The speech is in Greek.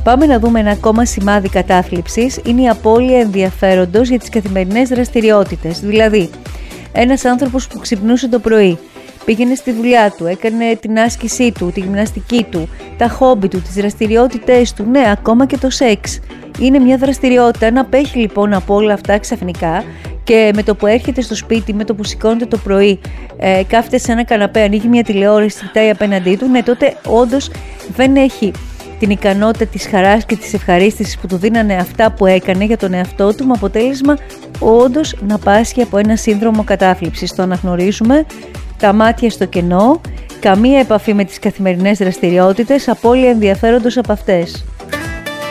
Πάμε να δούμε ένα ακόμα σημάδι κατάθλιψης, είναι η απώλεια ενδιαφέροντος για τις καθημερινές δραστηριότητες. Δηλαδή, ένας άνθρωπος που ξυπνούσε το πρωί, πήγαινε στη δουλειά του, έκανε την άσκησή του, τη γυμναστική του, τα χόμπι του, τις δραστηριότητες του, ναι, ακόμα και το σεξ. Είναι μια δραστηριότητα. Αν απέχει λοιπόν από όλα αυτά ξαφνικά και με το που έρχεται στο σπίτι, με το που σηκώνεται το πρωί, κάθεται σε ένα καναπέ, ανοίγει μια τηλεόραση, κοιτάει απέναντί του, ναι, τότε όντως δεν έχει την ικανότητα της χαράς και της ευχαρίστησης που του δίνανε αυτά που έκανε για τον εαυτό του, με αποτέλεσμα όντως να πάσχει από ένα σύνδρομο κατάθλιψης. Το αναγνωρίζουμε, τα μάτια στο κενό, καμία επαφή με τις καθημερινές δραστηριότητες, απώλεια ενδιαφέροντος από αυτές.